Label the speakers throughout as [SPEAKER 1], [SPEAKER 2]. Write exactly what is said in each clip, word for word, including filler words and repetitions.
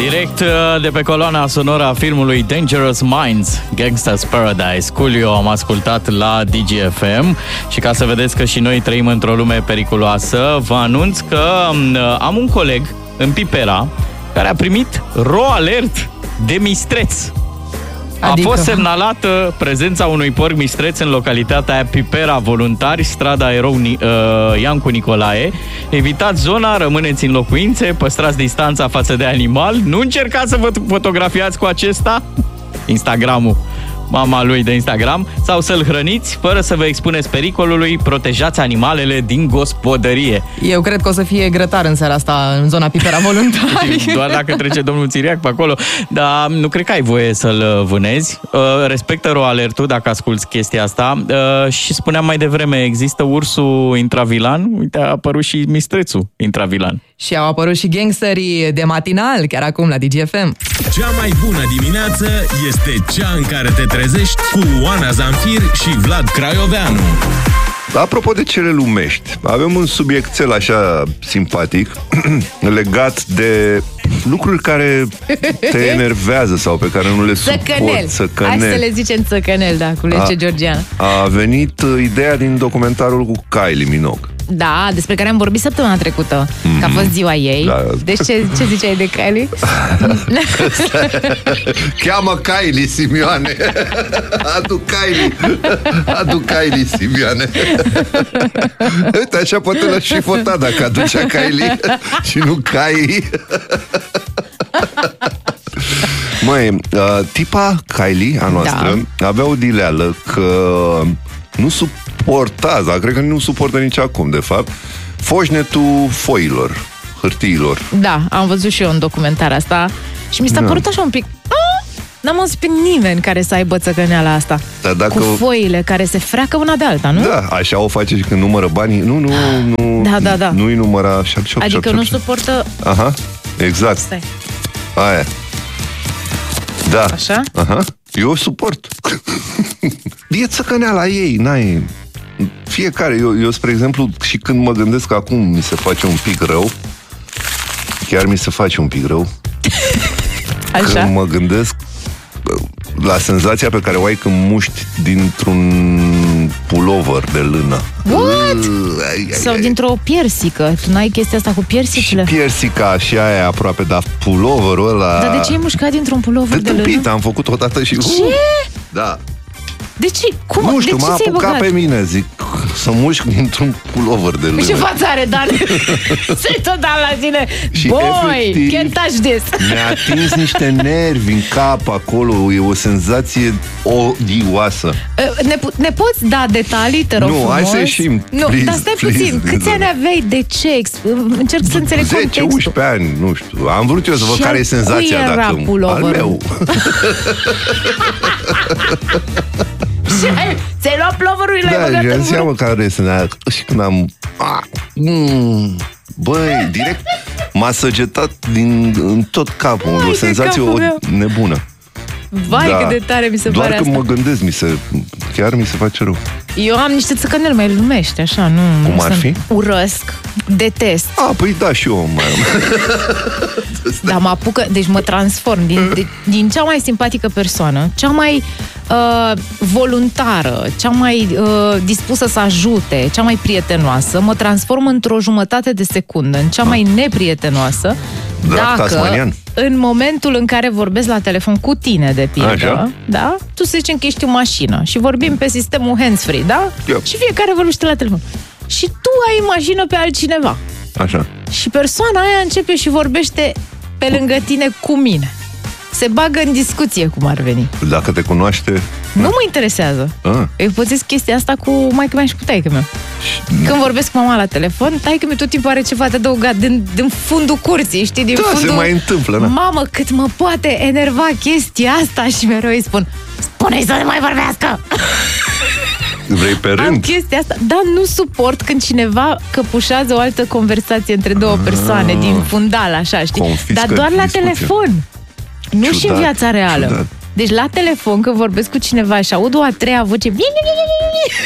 [SPEAKER 1] Direct de pe coloana sonoră a filmului Dangerous Minds, Gangsta's Paradise, Coolio, am ascultat la D G F M. Și ca să vedeți că și noi trăim într-o lume periculoasă, vă anunț că am un coleg în Pipera care a primit ro alert de mistreț. Adică? A fost semnalată prezența unui porc mistreț în localitatea Pipera. Voluntari, strada Erou uh, Iancu Nicolae. Evitați zona, rămâneți în locuințe, păstrați distanța față de animal, nu încercați să vă fotografiați cu acesta, Instagramul, mama lui de Instagram, sau să-l hrăniți fără să vă expuneți pericolului, protejați animalele din gospodărie.
[SPEAKER 2] Eu cred că o să fie grătar în seara asta în zona Pipera Voluntari.
[SPEAKER 1] Doar dacă trece domnul Țiriac pe acolo, dar nu cred că ai voie să-l vânezi. Respectă ro alertul dacă asculți chestia asta. Și spuneam mai devreme, există ursul intravilan, uite, a apărut și mistrețul intravilan.
[SPEAKER 2] Și au apărut și gangsterii de matinal, chiar acum la D G F M.
[SPEAKER 3] Cea mai bună dimineață este cea în care te trezești cu Oana Zamfir și Vlad Craioveanu.
[SPEAKER 4] Apropo de cele lumești, avem un subiectel așa simpatic legat de lucruri care te enervează sau pe care nu le suport.
[SPEAKER 5] Țăcănel. Hai să le zicem țăcănel, da, cu Lece Georgiana.
[SPEAKER 4] A venit ideea din documentarul cu Kylie Minogue.
[SPEAKER 5] Da, despre care am vorbit săptămâna trecută, mm-hmm. că a fost ziua ei. Da. Deci ce, ce ziceai de Kylie?
[SPEAKER 4] Cheamă Kylie, Simioane. Adu Kylie. Adu Kylie, Simioane. Uite, așa poate l-aș și vota dacă aducea Kylie și nu Kylie. Măi, uh, tipa Kylie, a noastră, da, avea o dileală că nu suporta, dar cred că nu suportă nici acum, de fapt, foșnetul foilor, hârtiilor.
[SPEAKER 5] Da, am văzut și eu în documentar asta și mi s-a da. părut așa un pic... N-am auzit pe nimeni care să aibă țăcăneala asta. Da, dacă... Cu foile care se freacă una de alta, nu?
[SPEAKER 4] Da, așa o face și când numără banii. Nu, nu, nu.
[SPEAKER 5] Da, da, da.
[SPEAKER 4] Nu-i număra... Șap, șap,
[SPEAKER 5] adică
[SPEAKER 4] șap,
[SPEAKER 5] nu
[SPEAKER 4] șap,
[SPEAKER 5] suportă...
[SPEAKER 4] Aha, exact.
[SPEAKER 5] Stai.
[SPEAKER 4] Aia. Da.
[SPEAKER 5] Așa?
[SPEAKER 4] Aha. Eu suport. E țăcăneala ei, n-ai... Fiecare, eu, eu, spre exemplu, și când mă gândesc că acum mi se face un pic rău, chiar mi se face un pic rău.
[SPEAKER 5] Așa?
[SPEAKER 4] Când mă gândesc la senzația pe care o ai când muști dintr-un pulover de lână.
[SPEAKER 5] What? Ai, ai, Sau ai. dintr-o piersică. Tu n-ai chestia asta cu piersicile?
[SPEAKER 4] Și piersica și aia aproape, dar puloverul ăla...
[SPEAKER 5] Dar de ce ai mușcat dintr-un pulover de, de lână?
[SPEAKER 4] Am făcut o dată și...
[SPEAKER 5] Ce?
[SPEAKER 4] Da.
[SPEAKER 5] De ce? Cum?
[SPEAKER 4] Nu știu,
[SPEAKER 5] de ce
[SPEAKER 4] m-a apucat pe mine, zic, să mușc dintr-un pulover de lână.
[SPEAKER 5] Ce față are, Dan? Se tot da la tine. Și boy, can't touch this.
[SPEAKER 4] Mi-a atins niște nervi în cap acolo. E o senzație odioasă.
[SPEAKER 5] Ne, ne poți da detalii, te rog
[SPEAKER 4] Nu,
[SPEAKER 5] frumos?
[SPEAKER 4] hai să ieșim.
[SPEAKER 5] Nu, please, dar stai please, puțin. Câți ani aveai? De ce? Încerc să înțeleg contextul.
[SPEAKER 4] zece unsprezece ani, nu știu. Am vrut eu să văd care e senzația.
[SPEAKER 5] Cui era puloverul?
[SPEAKER 4] Al meu.
[SPEAKER 5] Și ai, ți-ai luat ploverul, l-ai
[SPEAKER 4] da,
[SPEAKER 5] băgat în
[SPEAKER 4] mă seama care este. Și când am... Mm, băi, direct m-a săgetat din, în tot capul. Ai, o senzație o, nebună.
[SPEAKER 5] Vai, da, cât de tare mi se
[SPEAKER 4] doar
[SPEAKER 5] pare
[SPEAKER 4] asta.
[SPEAKER 5] Doar
[SPEAKER 4] când mă gândesc, mi se, chiar mi se face rău.
[SPEAKER 5] Eu am niște țăcăneli mai lumești, așa, nu...
[SPEAKER 4] Cum ar fi?
[SPEAKER 5] Urăsc, detest.
[SPEAKER 4] A, păi da, și eu mai am.
[SPEAKER 5] Dar mă apucă, deci mă transform din, de, din cea mai simpatică persoană, cea mai uh, voluntară, cea mai uh, dispusă să ajute, cea mai prietenoasă, mă transform într-o jumătate de secundă, în cea mai neprietenoasă,
[SPEAKER 4] Drac,
[SPEAKER 5] dacă
[SPEAKER 4] tasmanian.
[SPEAKER 5] În momentul în care vorbesc la telefon cu tine, de pildă, da? Tu să zicem că ești în mașină și vorbim pe sistemul hands-free, da?
[SPEAKER 4] Yep.
[SPEAKER 5] Și fiecare vorbește la telefon. Și tu ai în mașină pe altcineva.
[SPEAKER 4] Așa.
[SPEAKER 5] Și persoana aia începe și vorbește pe lângă tine cu mine. Se bagă în discuție, cum ar veni.
[SPEAKER 4] Dacă te cunoaște...
[SPEAKER 5] Nu mă interesează.
[SPEAKER 4] Ah.
[SPEAKER 5] Eu pățesc chestia asta cu maică-mea și cu taică-mea. Când vorbesc cu mama la telefon, taică-mea tot timpul are ceva de adăugat din, din fundul curții, știi? Din
[SPEAKER 4] da,
[SPEAKER 5] fundul...
[SPEAKER 4] se mai întâmplă, na.
[SPEAKER 5] Mamă, cât mă poate enerva chestia asta. Și mereu îi spun, spune-i să nu mai vorbească.
[SPEAKER 4] Vrei pe rând?
[SPEAKER 5] Am chestia asta, dar nu suport când cineva căpușează o altă conversație între două persoane ah, din fundal, așa, știi? Dar doar la discuția. telefon. Nu ciudat, și în viața reală. Ciudat. Deci la telefon, când vorbesc cu cineva și aud o a treia voce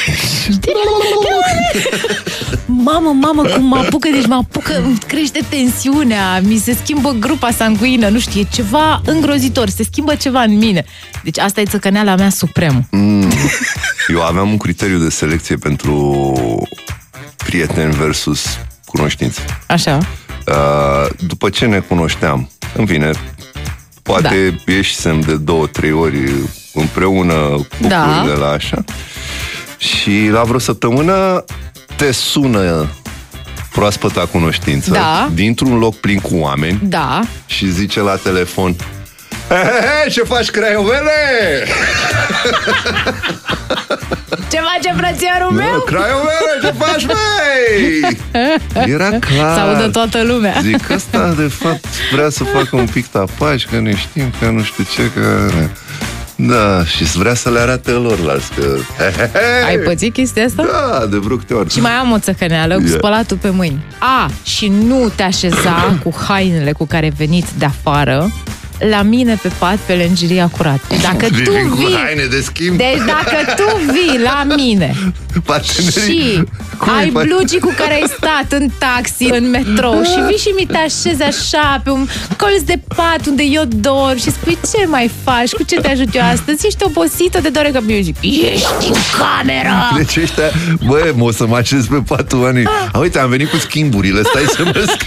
[SPEAKER 5] Mamă, mamă, cum mă apucă, deci mă apucă, îmi crește tensiunea, mi se schimbă grupa sanguină, nu știu, e ceva îngrozitor, se schimbă ceva în mine. Deci asta e țăcăneala mea supremă.
[SPEAKER 4] Mm. Eu aveam un criteriu de selecție pentru prieteni versus cunoștințe.
[SPEAKER 5] Așa.
[SPEAKER 4] Uh, după ce ne cunoșteam, în fine, poate da. ieșisem de două, trei ori împreună cupurile da. la așa. Și la vreo săptămână te sună proaspăta cunoștință
[SPEAKER 5] da.
[SPEAKER 4] dintr-un loc plin cu oameni
[SPEAKER 5] da.
[SPEAKER 4] și zice la telefon: he, he, he, ce faci, craiovele?
[SPEAKER 5] Ce face, frățiorul meu?
[SPEAKER 4] Craiovele, ce faci, măi? Era clar.
[SPEAKER 5] S-audă toată lumea.
[SPEAKER 4] Zic, ăsta de fapt vrea să facă un pic tapaș, că ne știm, că nu știu ce, că... Da, și vrea să le arate lorlalți că... He, he, he.
[SPEAKER 5] Ai pățit chestia asta?
[SPEAKER 4] Da, de vreo câte ori.
[SPEAKER 5] Și mai am o țăcăneală cu yeah. spălatul pe mâini. A, și nu te așeza cu hainele cu care veniți de afară la mine pe pat, pe lenjeria curată. Dacă tu vii,
[SPEAKER 4] cu haine de schimb.
[SPEAKER 5] Deci dacă tu vii la mine și cum ai blugii cu care ai stat în taxi, în metrou și vii și mi te așezi așa pe un colț de pat unde eu dorm și spui: ce mai faci? Cu ce te ajut eu astăzi? Ești obosită, de doare capul. Eu zic: ești în cameră! Deci
[SPEAKER 4] ăștia, bă, o să mă așez pe patul Ani. Ah. Uite, am venit cu schimburile, stai să mă schimb.